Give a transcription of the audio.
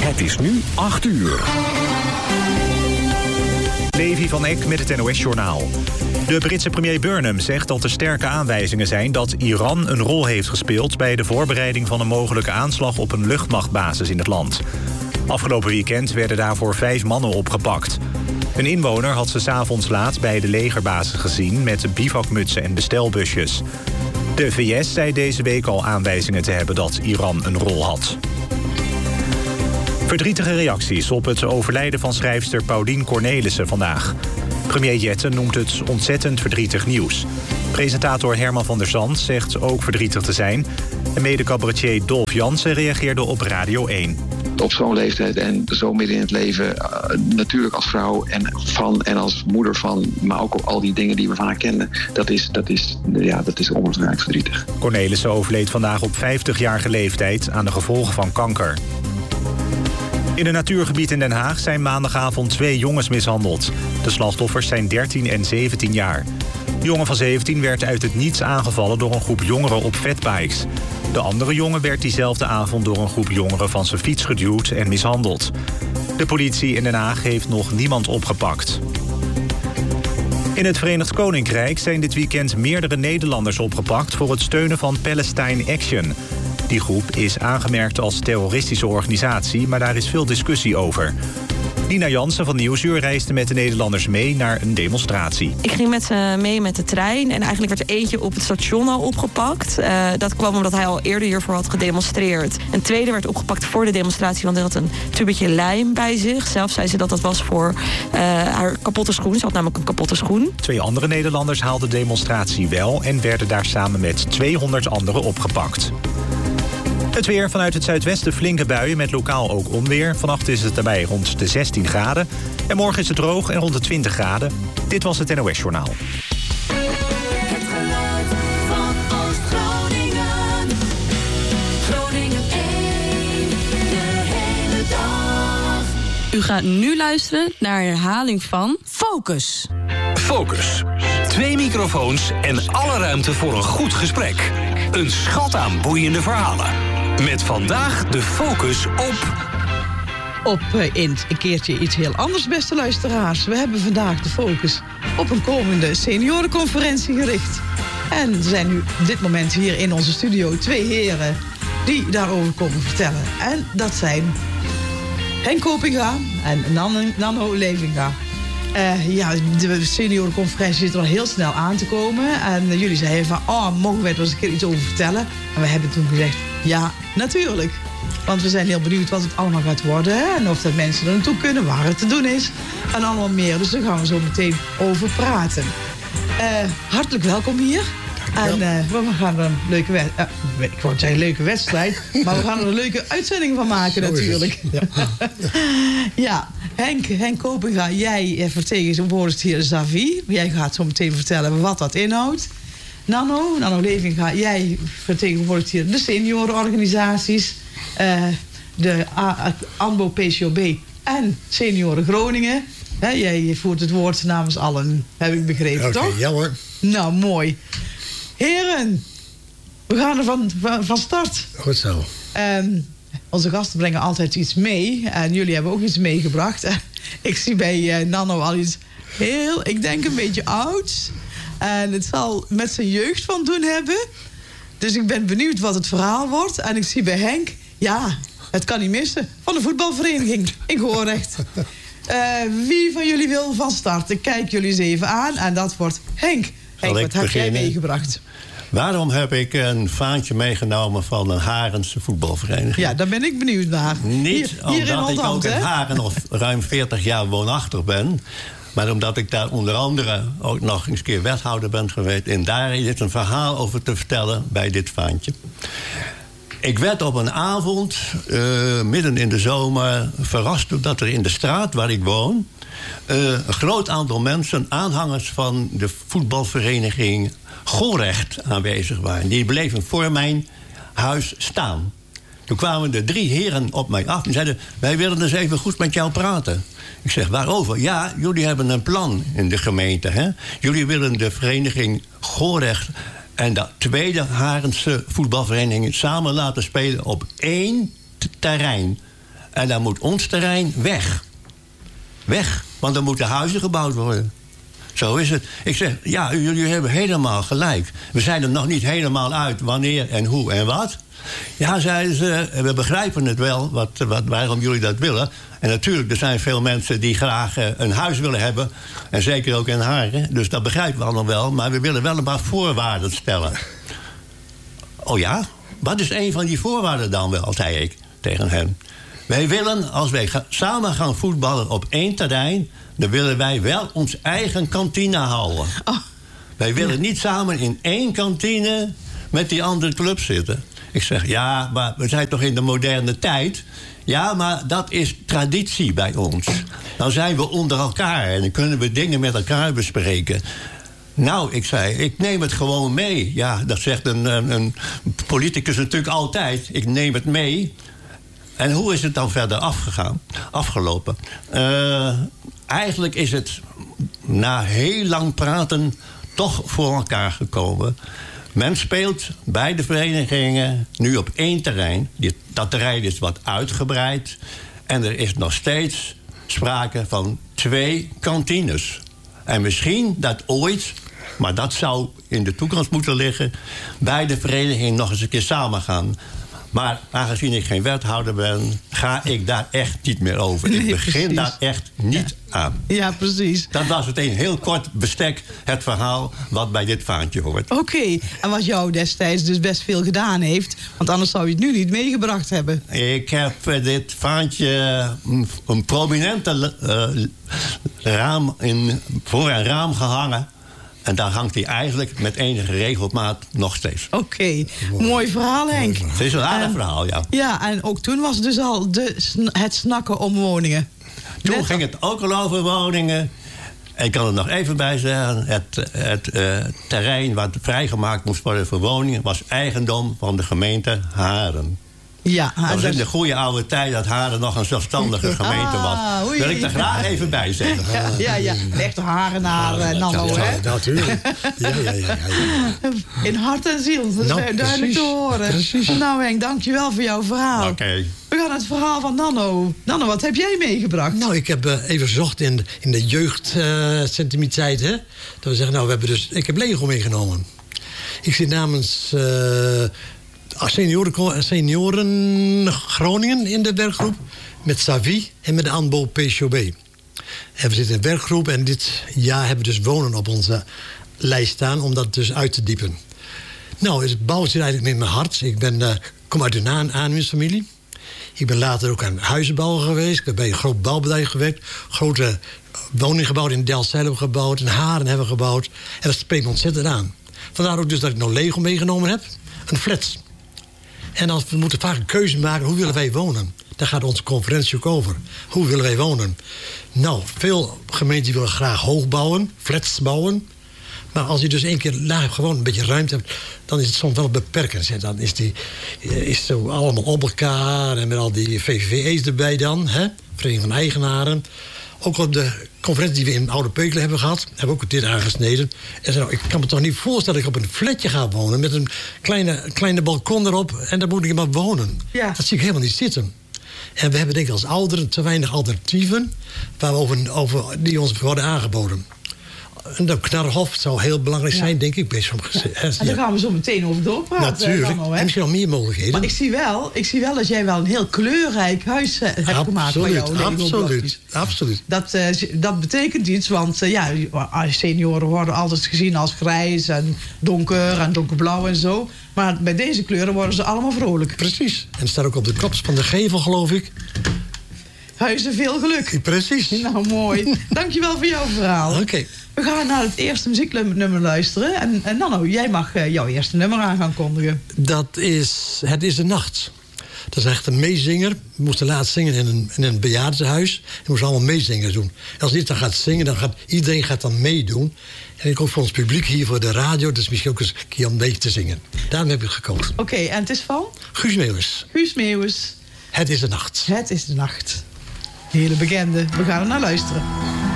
Het is nu 8 uur. Levi van Eck met het NOS-journaal. De Britse premier Burnham zegt dat er sterke aanwijzingen zijn dat Iran een rol heeft gespeeld bij de voorbereiding van een mogelijke aanslag op een luchtmachtbasis in het land. Afgelopen weekend werden daarvoor 5 mannen opgepakt. Een inwoner had ze 's avonds laat bij de legerbasis gezien met bivakmutsen en bestelbusjes. De VS zei deze week al aanwijzingen te hebben dat Iran een rol had. Verdrietige reacties op het overlijden van schrijfster Paulien Cornelissen vandaag. Premier Jetten noemt het ontzettend verdrietig nieuws. Presentator Herman van der Zand zegt ook verdrietig te zijn. En mede-cabaretier Dolf Jansen reageerde op Radio 1. Op zo'n leeftijd en zo midden in het leven, natuurlijk als vrouw en als moeder van, maar ook op al die dingen die we van haar kennen, dat is onbedrijf verdrietig. Cornelissen overleed vandaag op 50-jarige leeftijd aan de gevolgen van kanker. In een natuurgebied in Den Haag zijn maandagavond 2 jongens mishandeld. De slachtoffers zijn 13 en 17 jaar. De jongen van 17 werd uit het niets aangevallen door een groep jongeren op fatbikes. De andere jongen werd diezelfde avond door een groep jongeren van zijn fiets geduwd en mishandeld. De politie in Den Haag heeft nog niemand opgepakt. In het Verenigd Koninkrijk zijn dit weekend meerdere Nederlanders opgepakt voor het steunen van Palestine Action. Die groep is aangemerkt als terroristische organisatie, maar daar is veel discussie over. Nina Jansen van Nieuwsuur reisde met de Nederlanders mee naar een demonstratie. Ik ging met ze mee met de trein en eigenlijk werd er eentje op het station al opgepakt. Dat kwam omdat hij al eerder hiervoor had gedemonstreerd. Een tweede werd opgepakt voor de demonstratie, want hij had een tubetje lijm bij zich. Zelf zei ze dat dat was voor haar kapotte schoen. Ze had namelijk een kapotte schoen. 2 andere Nederlanders haalden de demonstratie wel en werden daar samen met 200 anderen opgepakt. Het weer vanuit het zuidwesten flinke buien met lokaal ook onweer. Vannacht is het daarbij rond de 16 graden. En morgen is het droog en rond de 20 graden. Dit was het NOS-journaal. Het geluid van Oost-Groningen. Groningen 1, de hele dag. U gaat nu luisteren naar een herhaling van Focus. Focus. 2 microfoons en alle ruimte voor een goed gesprek. Een schat aan boeiende verhalen. Met vandaag de focus op een keertje iets heel anders, beste luisteraars. We hebben vandaag de focus op een komende seniorenconferentie gericht. En er zijn nu op dit moment hier in onze studio 2 heren die daarover komen vertellen. En dat zijn Henk Kopinga en Nanno Levinga. De seniorenconferentie zit er al heel snel aan te komen. En jullie zeiden van, mogen wij er eens een keer iets over vertellen? En we hebben toen gezegd, ja, natuurlijk. Want we zijn heel benieuwd wat het allemaal gaat worden. Hè? En of dat mensen er naartoe kunnen, waar het te doen is. En allemaal meer. Dus daar gaan we zo meteen over praten. Hartelijk welkom hier. En we gaan er een leuke wedstrijd. Maar we gaan er een leuke uitzending van maken natuurlijk. Ja, Henk Kopinga, jij vertegenwoordigt hier Zavi. Jij gaat zo meteen vertellen wat dat inhoudt. Nanno Levinga, jij vertegenwoordigt hier de seniorenorganisaties. De ANBO, PCOB en Senioren Groningen. Jij voert het woord namens allen, heb ik begrepen, toch? Ja hoor. Nou, mooi. Heren, we gaan er van start. Goed zo. Onze gasten brengen altijd iets mee. En jullie hebben ook iets meegebracht. Ik zie bij Nanno al iets ik denk een beetje ouds. En het zal met zijn jeugd van doen hebben. Dus ik ben benieuwd wat het verhaal wordt. En ik zie bij Henk, het kan niet missen, van de voetbalvereniging in Goorrecht. Wie van jullie wil van start? Ik kijk jullie eens even aan. En dat wordt Henk. Henk, wat heb jij meegebracht? Waarom heb ik een vaantje meegenomen van een Harense voetbalvereniging? Ja, daar ben ik benieuwd naar. Niet hier omdat ik ook in Haren al ruim 40 jaar woonachtig ben. Maar omdat ik daar onder andere ook nog eens een keer wethouder ben geweest. En daar is een verhaal over te vertellen bij dit vaantje. Ik werd op een avond, midden in de zomer, verrast doordat er in de straat waar ik woon een groot aantal mensen, aanhangers van de voetbalvereniging Goorrecht, aanwezig waren. Die bleven voor mijn huis staan. Toen kwamen er 3 heren op mij af en zeiden: wij willen eens even goed met jou praten. Ik zeg: waarover? Ja, jullie hebben een plan in de gemeente. Hè? Jullie willen de vereniging Goorrecht en de tweede Harense voetbalvereniging samen laten spelen op 1 terrein. En dan moet ons terrein weg. Weg, want er moeten huizen gebouwd worden. Zo is het. Ik zeg, ja, jullie hebben helemaal gelijk. We zijn er nog niet helemaal uit wanneer en hoe en wat. Ja, zeiden ze, we begrijpen het wel, waarom jullie dat willen. En natuurlijk, er zijn veel mensen die graag een huis willen hebben. En zeker ook in Haren. Dus dat begrijpen we allemaal wel. Maar we willen wel een paar voorwaarden stellen. Oh ja? Wat is een van die voorwaarden dan wel, zei ik tegen hen. Wij willen, als wij samen gaan voetballen op 1 terrein... dan willen wij wel ons eigen kantine houden. Oh. Wij willen niet samen in 1 kantine met die andere club zitten. Ik zeg, ja, maar we zijn toch in de moderne tijd? Ja, maar dat is traditie bij ons. Dan zijn we onder elkaar en dan kunnen we dingen met elkaar bespreken. Nou, ik zei, ik neem het gewoon mee. Ja, dat zegt een politicus natuurlijk altijd. Ik neem het mee. En hoe is het dan verder afgelopen? Eigenlijk is het na heel lang praten toch voor elkaar gekomen. Men speelt bij de verenigingen nu op 1 terrein. Dat terrein is wat uitgebreid. En er is nog steeds sprake van 2 kantines. En misschien dat ooit, maar dat zou in de toekomst moeten liggen... bij de vereniging nog eens een keer samen gaan. Maar aangezien ik geen wethouder ben, ga ik daar echt niet meer over. Ik begin daar echt niet aan. Ja, precies. Dat was het een heel kort bestek, het verhaal wat bij dit vaantje hoort. Oké, en wat jou destijds dus best veel gedaan heeft... want anders zou je het nu niet meegebracht hebben. Ik heb dit vaantje een prominente raam voor een raam gehangen... En daar hangt hij eigenlijk met enige regelmaat nog steeds. Oké, mooi verhaal, Henk. Het is een aardig verhaal, ja. Ja, en ook toen was het dus al het snakken om woningen. Toen ging het ook al over woningen. Ik kan er nog even bij zeggen. Het terrein wat vrijgemaakt moest worden voor woningen... was eigendom van de gemeente Haren. Ja, dat was in de goede oude tijd dat Haren nog een zelfstandige gemeente was. Wil ik er graag even bij zeggen. Ja. Echte Harenaar, Nanno, hè? Ja, natuurlijk. Ja. In hart en ziel, dat is duidelijk te horen. Precies. Nou Henk, dankjewel voor jouw verhaal. Oké. We gaan naar het verhaal van Nanno. Nanno, wat heb jij meegebracht? Nou, ik heb even gezocht in de jeugdsentimiteit, hè. Dat we zeggen, nou, ik heb Lego meegenomen. Ik zit namens... senioren Groningen in de werkgroep. Met Savi en met de ANBO PCOB. En we zitten in een werkgroep en dit jaar hebben we dus wonen op onze lijst staan... om dat dus uit te diepen. Nou, het bouwt zit eigenlijk in mijn hart. Ik kom uit een aannemersfamilie. Ik ben later ook aan huizenbouwen geweest. Ik ben bij een groot bouwbedrijf gewerkt. Grote woningen gebouwd, in Delfzijl hebben we gebouwd. In Haren hebben we gebouwd. En dat spreekt me ontzettend aan. Vandaar ook dus dat ik nou Lego meegenomen heb. Een flat. En we moeten vaak een keuze maken, hoe willen wij wonen? Daar gaat onze conferentie ook over. Hoe willen wij wonen? Nou, veel gemeenten willen graag hoog bouwen, flats bouwen. Maar als je dus 1 keer laag gewoon een beetje ruimte hebt... dan is het soms wel beperkend. Dan is het zo allemaal op elkaar en met al die VVV's erbij dan. Hè? Vereniging van Eigenaren. Ook op de conferentie die we in Oude Peukelen hebben gehad... hebben we ook dit aangesneden. En zei, nou, ik kan me toch niet voorstellen dat ik op een flatje ga wonen... met een kleine balkon erop en daar moet ik maar wonen. Ja. Dat zie ik helemaal niet zitten. En we hebben denk ik als ouderen te weinig alternatieven... die ons worden aangeboden. En de Knarrenhof zou heel belangrijk zijn, denk ik. En daar gaan we zo meteen over doorpraten. Natuurlijk. En misschien nog meer mogelijkheden. Maar ik zie wel dat jij wel een heel kleurrijk huis hebt gemaakt van jou. Absoluut. Dat betekent iets, want senioren worden altijd gezien als grijs en donkerblauw en zo. Maar bij deze kleuren worden ze allemaal vrolijk. Precies. En het staat ook op de kops van de gevel, geloof ik. Huizen, veel geluk. Precies. Nou, mooi. Dankjewel voor jouw verhaal. Oké. We gaan naar het eerste muzieknummer luisteren. En Nanno, jij mag jouw eerste nummer aan gaan kondigen. Het is de Nacht. Dat is echt een meezinger. We moesten laatst zingen in een bejaardenhuis. We moesten allemaal meezingen doen. En als dit dan gaat zingen, iedereen gaat dan meedoen. En ik ook voor ons publiek hier voor de radio. Dus misschien ook eens een keer om mee te zingen. Daarom heb ik gekozen. Oké, en het is van? Guus Meeuwis. Guus Meeuwis. Het is de Nacht. Het is de Nacht. Hele bekende. We gaan er naar luisteren.